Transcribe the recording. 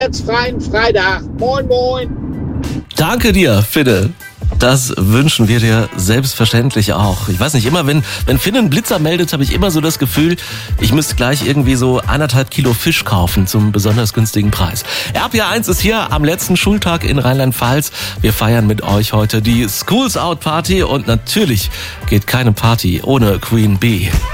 freien Freitag. Moin, moin. Danke dir, Finne. Das wünschen wir dir selbstverständlich auch. Ich weiß nicht, immer wenn Finne einen Blitzer meldet, habe ich immer so das Gefühl, ich müsste gleich irgendwie so 1,5 Kilo Fisch kaufen zum besonders günstigen Preis. RPR1 ist hier am letzten Schultag in Rheinland-Pfalz. Wir feiern mit euch heute die Schools Out Party und natürlich geht keine Party ohne Queen Bee.